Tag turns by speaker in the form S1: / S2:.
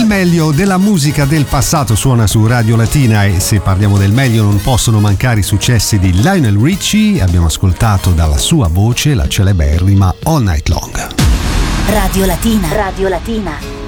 S1: meglio della musica del passato suona su Radio Latina, e se parliamo del meglio non possono mancare i successi di Lionel Richie. Abbiamo ascoltato dalla sua voce la celeberrima All Night Long.
S2: Radio Latina. Radio Latina.